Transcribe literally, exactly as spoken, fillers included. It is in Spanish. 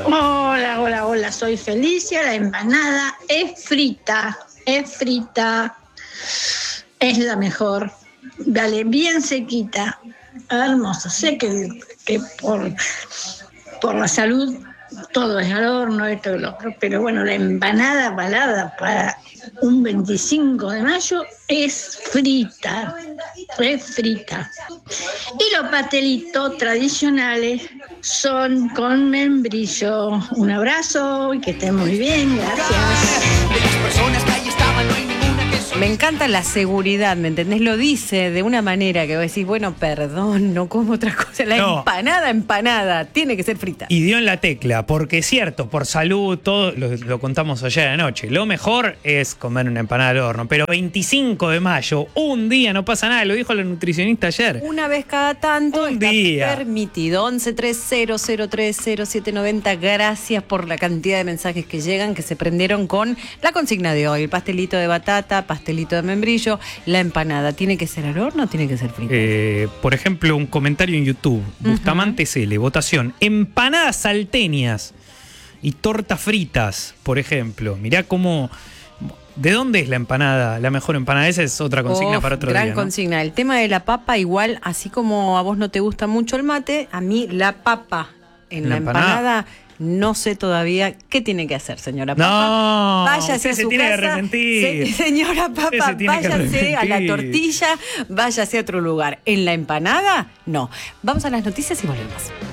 Hola, hola, hola, soy Felicia. La empanada es frita, es frita, es la mejor. Dale, bien sequita, hermosa. Sé que, que por, por la salud todo es al horno, esto y lo otro, pero bueno, la empanada balada para un veinticinco de mayo es frita, es frita. Y los pastelitos tradicionales son con membrillo. Un abrazo y que estén muy bien, gracias. Me encanta la seguridad, ¿me entendés? Lo dice de una manera que vos decís, bueno, perdón, no como otra cosa. La No. empanada, empanada, tiene que ser frita. Y dio en la tecla, porque es cierto, por salud, todo lo, lo contamos ayer anoche. Lo mejor es comer una empanada al horno, pero veinticinco de mayo, un día, no pasa nada, lo dijo la nutricionista ayer. Una vez cada tanto Un está día. permitido. once tres cero cero tres cero siete nueve cero. Gracias por la cantidad de mensajes que llegan, que se prendieron con la consigna de hoy. El pastelito de batata, pastelito de membrillo, la empanada. ¿Tiene que ser al horno o tiene que ser frita? Eh, por ejemplo, un comentario en YouTube. Uh-huh. Bustamante Cele, votación. Empanadas salteñas y tortas fritas, por ejemplo. Mirá cómo... ¿De dónde es la empanada? La mejor empanada. Esa es otra consigna Uf, para otro gran día, ¿no? consigna. El tema de la papa, igual, así como a vos no te gusta mucho el mate, a mí la papa en la, ¿La empanada, empanada? no sé todavía qué tiene que hacer, señora No, Papa. Váyase usted a se su tiene que casa. arrepentir. Se- señora Usted Papa, se tiene que váyase a la arrepentir. tortilla, váyase a otro lugar. En la empanada, no. Vamos a las noticias y volvemos.